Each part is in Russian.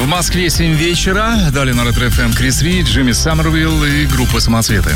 В Москве 7 вечера. Далее на Ретро ФМ Крис Ри, Джимми Саммервилл и группа «Самоцветы».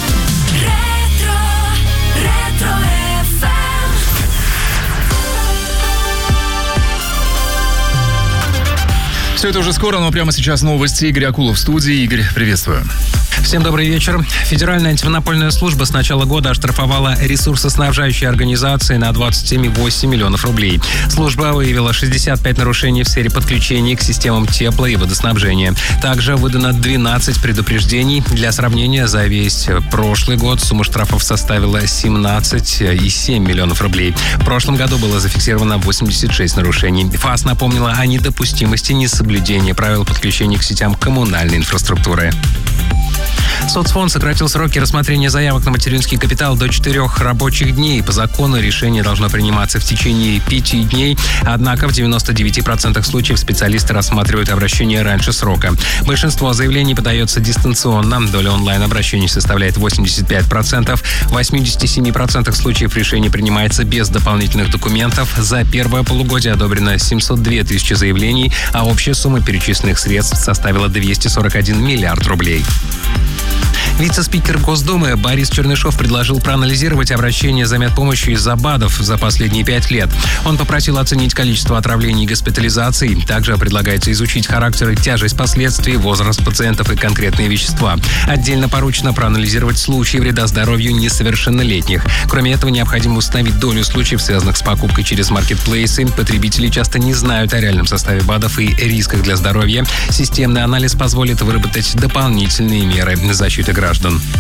Все это уже скоро, но прямо сейчас новости. Игорь Акулов в студии. Игорь, приветствую. Всем добрый вечер. Федеральная антимонопольная служба с начала года оштрафовала ресурсоснабжающие организации на 27,8 миллионов рублей. Служба выявила 65 нарушений в сфере подключения к системам тепло- и водоснабжения. Также выдано 12 предупреждений. Для сравнения, за весь прошлый год сумма штрафов составила 17,7 миллионов рублей. В прошлом году было зафиксировано 86 нарушений. ФАС напомнила о недопустимости несоблюдения правил подключения к сетям коммунальной инфраструктуры. Соцфонд сократил сроки рассмотрения заявок на материнский капитал до 4 рабочих дней. По закону решение должно приниматься в течение 5 дней. Однако в 99% случаев специалисты рассматривают обращение раньше срока. Большинство заявлений подается дистанционно. Доля онлайн-обращений составляет 85%. В 87% случаев решение принимается без дополнительных документов. За первое полугодие одобрено 702 тысячи заявлений, а общая сумма перечисленных средств составила 241 миллиард рублей. Вице-спикер Госдумы Борис Чернышов предложил проанализировать обращения за медпомощью из-за БАДов за последние 5 лет. Он попросил оценить количество отравлений и госпитализаций. Также предлагается изучить характер и тяжесть последствий, возраст пациентов и конкретные вещества. Отдельно поручено проанализировать случаи вреда здоровью несовершеннолетних. Кроме этого, необходимо установить долю случаев, связанных с покупкой через маркетплейсы. Потребители часто не знают о реальном составе БАДов и рисках для здоровья. Системный анализ позволит выработать дополнительные меры защиты граждан.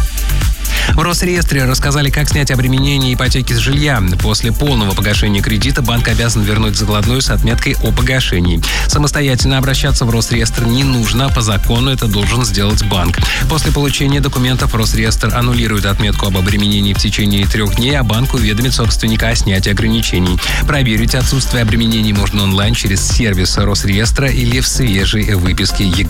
В Росреестре рассказали, как снять обременение ипотеки с жилья. После полного погашения кредита банк обязан вернуть закладную с отметкой о погашении. Самостоятельно обращаться в Росреестр не нужно. По закону это должен сделать банк. После получения документов Росреестр аннулирует отметку об обременении в течение 3 дней, а банк уведомит собственника о снятии ограничений. Проверить отсутствие обременений можно онлайн через сервис Росреестра или в свежей выписке ЕГЭ.